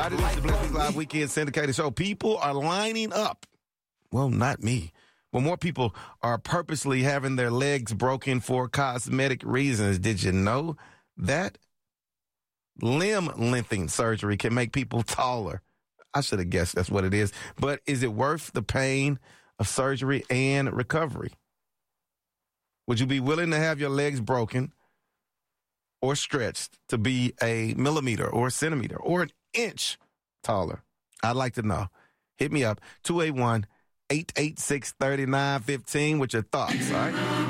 This is the Blitz Live Weekend syndicated show. People are lining up. Well, not me. Well, more people are purposely having their legs broken for cosmetic reasons. Did you know that? Limb lengthening surgery can make people taller. I should have guessed that's what it is. But is it worth the pain of surgery and recovery? Would you be willing to have your legs broken or stretched to be a millimeter or a centimeter or an inch taller? I'd like to know. Hit me up, 281-886-3915 with your thoughts, all right?